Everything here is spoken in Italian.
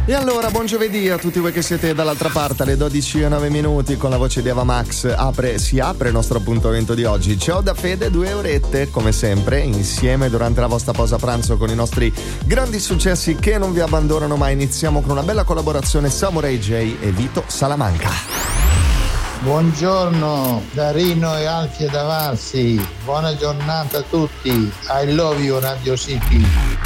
E allora, buon giovedì a tutti voi che siete dall'altra parte, alle 12:09 con la voce di Eva Max. Si apre il nostro appuntamento di oggi. Ciao da Fede, 2 orette, come sempre, insieme durante la vostra pausa pranzo con i nostri grandi successi che non vi abbandonano mai. Iniziamo con una bella collaborazione Samurai J e Vito Salamanca. Buongiorno da Rino e Alfie da Varsi, buona giornata a tutti, I love you Radio City.